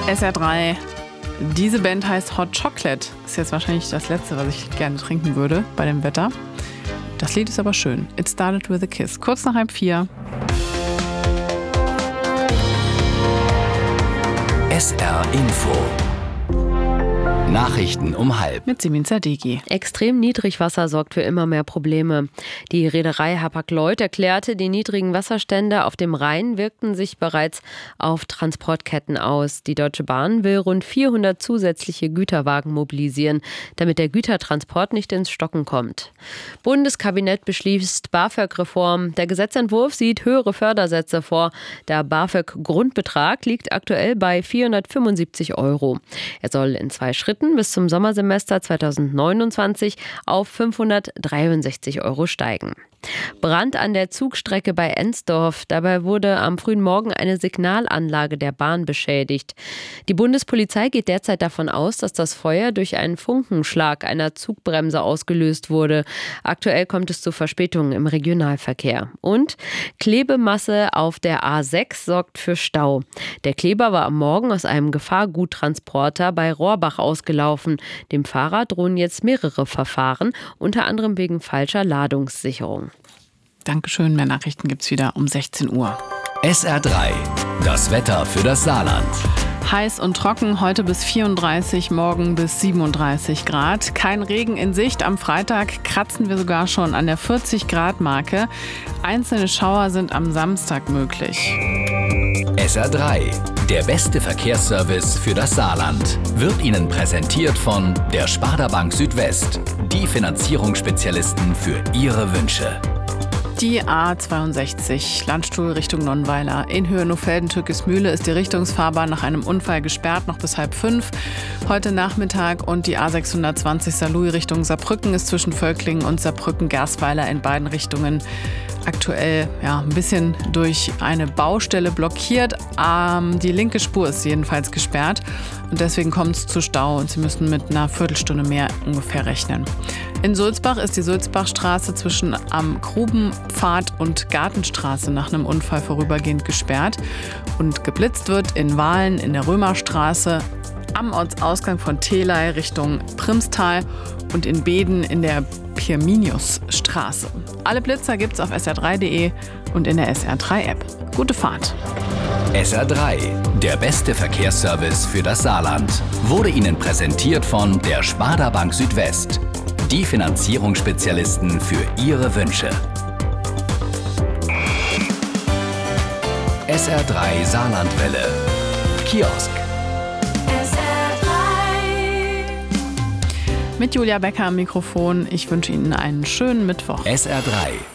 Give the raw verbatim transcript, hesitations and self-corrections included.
S R drei. Diese Band heißt Hot Chocolate. Ist jetzt wahrscheinlich das Letzte, was ich gerne trinken würde bei dem Wetter. Das Lied ist aber schön. It Started With a Kiss. Kurz nach halb vier. S R Info. Nachrichten um halb. Mit Simin Zadegi. Extrem Niedrigwasser sorgt für immer mehr Probleme. Die Reederei Hapag-Lloyd erklärte, die niedrigen Wasserstände auf dem Rhein wirkten sich bereits auf Transportketten aus. Die Deutsche Bahn will rund vierhundert zusätzliche Güterwagen mobilisieren, damit der Gütertransport nicht ins Stocken kommt. Bundeskabinett beschließt BAföG-Reform. Der Gesetzentwurf sieht höhere Fördersätze vor. Der BAföG-Grundbetrag liegt aktuell bei vierhundertfünfundsiebzig Euro. Er soll in zwei Schritten bis zum Sommersemester zweitausendneunundzwanzig auf fünfhundertdreiundsechzig Euro steigen. Brand an der Zugstrecke bei Ensdorf. Dabei wurde am frühen Morgen eine Signalanlage der Bahn beschädigt. Die Bundespolizei geht derzeit davon aus, dass das Feuer durch einen Funkenschlag einer Zugbremse ausgelöst wurde. Aktuell kommt es zu Verspätungen im Regionalverkehr. Und Klebemasse auf der A sechs sorgt für Stau. Der Kleber war am Morgen aus einem Gefahrguttransporter bei Rohrbach ausgelaufen. Dem Fahrer drohen jetzt mehrere Verfahren, unter anderem wegen falscher Ladungssicherung. Dankeschön, mehr Nachrichten gibt's wieder um sechzehn Uhr. S R drei, das Wetter für das Saarland. Heiß und trocken, heute bis vierunddreißig, morgen bis siebenunddreißig Grad. Kein Regen in Sicht. Am Freitag kratzen wir sogar schon an der vierzig Grad Marke. Einzelne Schauer sind am Samstag möglich. S R drei, der beste Verkehrsservice für das Saarland, wird Ihnen präsentiert von der Sparda Bank Südwest, die Finanzierungsspezialisten für Ihre Wünsche. Die A zweiundsechzig, Landstuhl Richtung Nonnweiler. In Höhe Nofelden-Türkismühle ist die Richtungsfahrbahn nach einem Unfall gesperrt, noch bis halb fünf. Heute Nachmittag und die A sechshundertzwanzig Saarlouis Richtung Saarbrücken ist zwischen Völklingen und Saarbrücken-Gersweiler in beiden Richtungen aktuell ja, ein bisschen durch eine Baustelle blockiert. Ähm, die linke Spur ist jedenfalls gesperrt und deswegen kommt es zu Stau und Sie müssen mit einer Viertelstunde mehr ungefähr rechnen. In Sulzbach ist die Sulzbachstraße zwischen am Grubenpfad und Gartenstraße nach einem Unfall vorübergehend gesperrt und geblitzt wird in Wahlen in der Römerstraße, am Ortsausgang von Telei Richtung Primstal und in Beden in der Pirminiusstraße. Alle Blitzer gibt's auf S R drei punkt de und in der S R drei App. Gute Fahrt. S R drei, der beste Verkehrsservice für das Saarland, wurde Ihnen präsentiert von der Sparda Bank Südwest, die Finanzierungsspezialisten für Ihre Wünsche. S R drei Saarlandwelle. Kiosk. Mit Julia Becker am Mikrofon. Ich wünsche Ihnen einen schönen Mittwoch. S R drei.